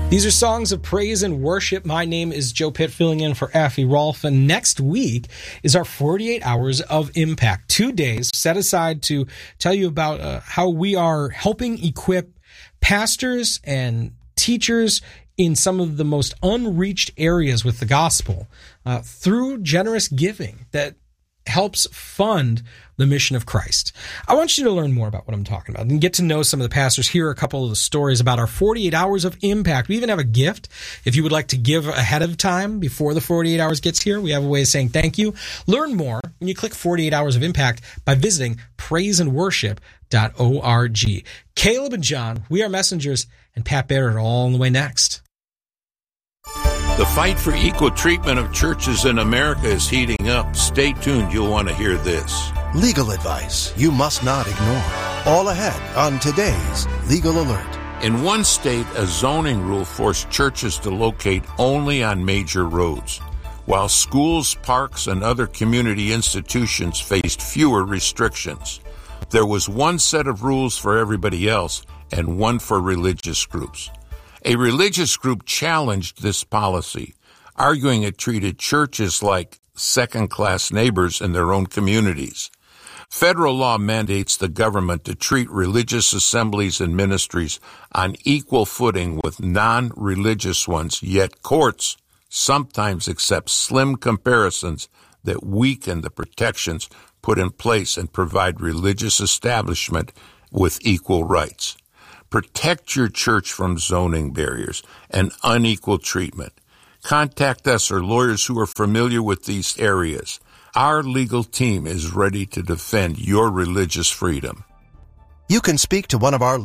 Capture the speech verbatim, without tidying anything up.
These are songs of praise and worship. My name is Joe Pitt, filling in for Affie Rolfe, and next week is our forty-eight Hours of Impact. Two days set aside to tell you about uh, how we are helping equip pastors and teachers in some of the most unreached areas with the gospel uh, through generous giving that helps fund the mission of Christ. I want you to learn more about what I'm talking about and get to know some of the pastors. Hear a couple of the stories about our forty-eight Hours of Impact. We even have a gift. If you would like to give ahead of time before the forty-eight hours gets here, we have a way of saying thank you. Learn more when you click forty-eight Hours of Impact by visiting praise and worship dot org. Caleb and John, we are messengers, and Pat Barrett are all on the way next. The fight for equal treatment of churches in America is heating up. Stay tuned. You'll want to hear this. Legal advice you must not ignore. All ahead on today's Legal Alert. In one state, a zoning rule forced churches to locate only on major roads, while schools, parks, and other community institutions faced fewer restrictions. There was one set of rules for everybody else and one for religious groups. A religious group challenged this policy, arguing it treated churches like second-class neighbors in their own communities. Federal law mandates the government to treat religious assemblies and ministries on equal footing with non-religious ones, yet courts sometimes accept slim comparisons that weaken the protections put in place and provide religious establishment with equal rights. Protect your church from zoning barriers and unequal treatment. Contact us or lawyers who are familiar with these areas. Our legal team is ready to defend your religious freedom. You can speak to one of our